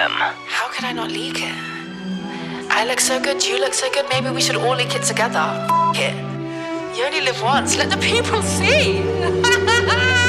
them. How could I not leak it? I look so good, you look so good, maybe we should all leak it together. F it. You only live once, let the people see.